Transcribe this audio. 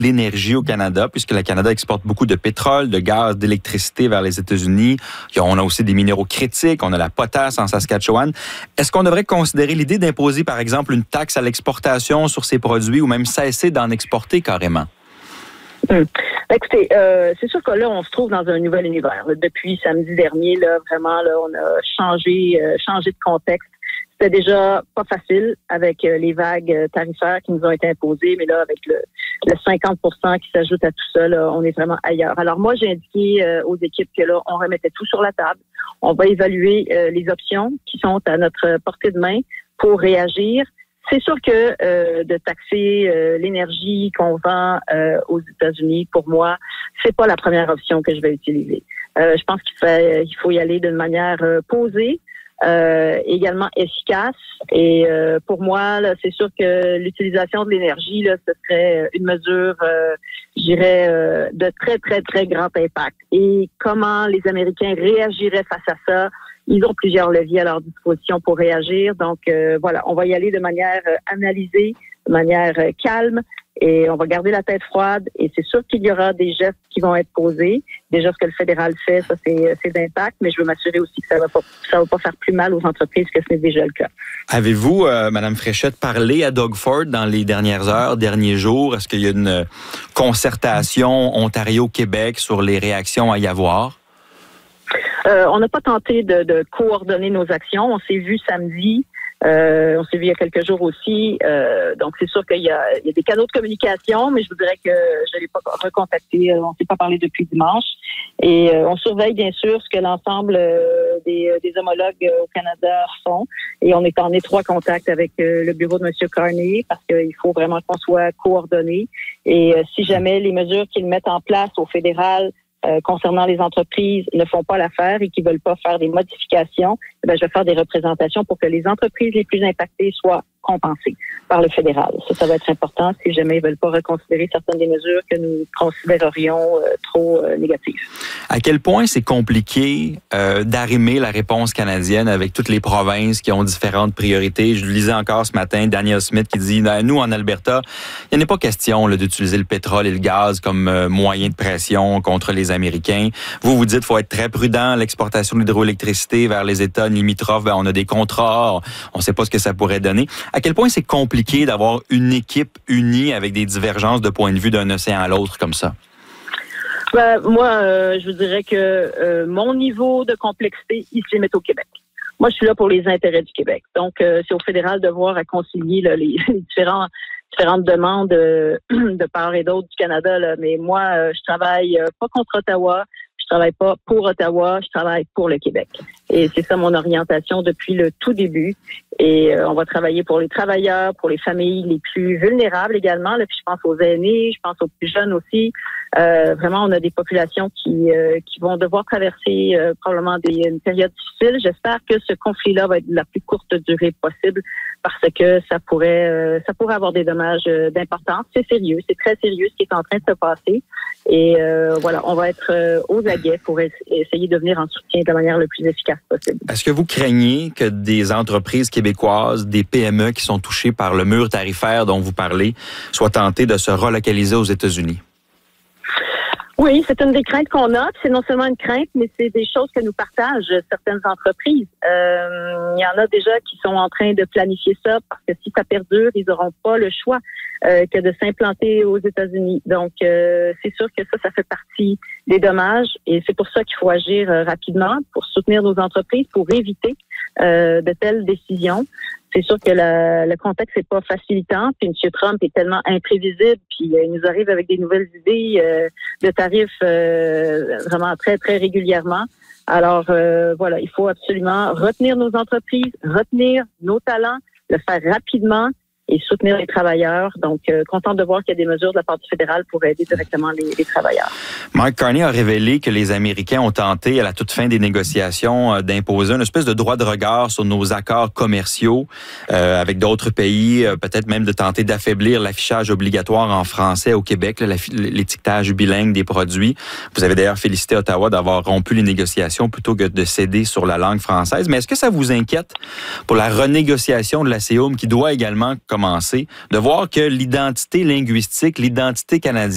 l'énergie au Canada, puisque le Canada exporte beaucoup de pétrole, de gaz, d'électricité vers les États-Unis. On a aussi des minéraux critiques, on a la potasse en Saskatchewan. Est-ce qu'on devrait considérer l'idée d'imposer, par exemple, une taxe à l'exportation sur ces produits ou même cesser d'en exporter carrément? Écoutez, c'est sûr que là, on se trouve dans un nouvel univers. Depuis samedi dernier, là, vraiment, là, on a changé de contexte. C'était déjà pas facile avec les vagues tarifaires qui nous ont été imposées, mais là, avec le 50% qui s'ajoute à tout ça, là, on est vraiment ailleurs. Alors moi, j'ai indiqué aux équipes que là, on remettait tout sur la table. On va évaluer les options qui sont à notre portée de main pour réagir. C'est sûr que de taxer l'énergie qu'on vend aux États-Unis, pour moi, c'est pas la première option que je vais utiliser. Je pense qu'il faut y aller d'une manière posée, également efficace. Et pour moi, là, c'est sûr que l'utilisation de l'énergie, là, ce serait une mesure, je dirais, de très, très, très grand impact. Et comment les Américains réagiraient face à ça? Ils ont plusieurs leviers à leur disposition pour réagir. Donc, voilà, on va y aller de manière analysée, de manière calme, et on va garder la tête froide. Et c'est sûr qu'il y aura des gestes qui vont être posés. Déjà, ce que le fédéral fait, ça, c'est d'impact, mais je veux m'assurer aussi que ça va pas faire plus mal aux entreprises que ce n'est déjà le cas. Avez-vous, Mme Fréchette, parlé à Doug Ford dans les dernières heures, derniers jours? Est-ce qu'il y a une concertation Ontario-Québec sur les réactions à y avoir? On n'a pas tenté de coordonner nos actions. On s'est vu samedi. On s'est vu il y a quelques jours aussi. Donc, c'est sûr qu'il y a des canaux de communication, mais je vous dirais que je ne l'ai pas recontacté. On ne s'est pas parlé depuis dimanche. Et on surveille, bien sûr, ce que l'ensemble des homologues au Canada font. Et on est en étroit contact avec le bureau de M. Carney parce qu'il faut vraiment qu'on soit coordonnés. Et si jamais les mesures qu'ils mettent en place au fédéral concernant les entreprises ne font pas l'affaire et qui veulent pas faire des modifications, je vais faire des représentations pour que les entreprises les plus impactées soient compensées par le fédéral. Ça va être important si jamais ils veulent pas reconsidérer certaines des mesures que nous considérerions trop négatives. À quel point c'est compliqué d'arrimer la réponse canadienne avec toutes les provinces qui ont différentes priorités? Je lisais encore ce matin Daniel Smith qui dit « Nous, en Alberta, il n'est pas question là, d'utiliser le pétrole et le gaz comme moyen de pression contre les Américains. Vous dites qu'il faut être très prudent. L'exportation de l'hydroélectricité vers les États limitrophes, on a des contrats, on ne sait pas ce que ça pourrait donner. » À quel point c'est compliqué d'avoir une équipe unie avec des divergences de point de vue d'un océan à l'autre comme ça? Moi, je vous dirais que mon niveau de complexité, il se limite au Québec. Moi, je suis là pour les intérêts du Québec. Donc, c'est au fédéral de voir à concilier là, les différentes demandes de part et d'autre du Canada. Là. Mais moi, je travaille pas contre Ottawa. Je travaille pas pour Ottawa, je travaille pour le Québec. Et c'est ça mon orientation depuis le tout début. Et on va travailler pour les travailleurs, pour les familles les plus vulnérables également. Là, puis je pense aux aînés, je pense aux plus jeunes aussi. Vraiment, on a des populations qui vont devoir traverser probablement une période difficile. J'espère que ce conflit-là va être de la plus courte durée possible parce que ça pourrait avoir des dommages d'importance. C'est sérieux, c'est très sérieux ce qui est en train de se passer. Et voilà, on va être aux aguets pour essayer de venir en soutien de la manière le plus efficace possible. Est-ce que vous craignez que des entreprises québécoises, des PME qui sont touchées par le mur tarifaire dont vous parlez, soient tentées de se relocaliser aux États-Unis? Oui, c'est une des craintes qu'on a. C'est non seulement une crainte, mais c'est des choses que nous partagent certaines entreprises. Il y en a déjà qui sont en train de planifier ça parce que si ça perdure, ils n'auront pas le choix que de s'implanter aux États-Unis. Donc, c'est sûr que ça fait partie des dommages et c'est pour ça qu'il faut agir rapidement pour soutenir nos entreprises, pour éviter de telles décisions. C'est sûr que le contexte n'est pas facilitant, puis M. Trump est tellement imprévisible, puis il nous arrive avec des nouvelles idées de tarifs vraiment très, très régulièrement. Alors, voilà, il faut absolument retenir nos entreprises, retenir nos talents, le faire rapidement et soutenir les travailleurs. Donc, content de voir qu'il y a des mesures de la part du fédéral pour aider directement les travailleurs. Mike Carney a révélé que les Américains ont tenté, à la toute fin des négociations, d'imposer une espèce de droit de regard sur nos accords commerciaux avec d'autres pays, peut-être même de tenter d'affaiblir l'affichage obligatoire en français au Québec, l'étiquetage bilingue des produits. Vous avez d'ailleurs félicité Ottawa d'avoir rompu les négociations plutôt que de céder sur la langue française. Mais est-ce que ça vous inquiète pour la renégociation de la CEUM qui doit également commencer, de voir que l'identité linguistique, l'identité canadienne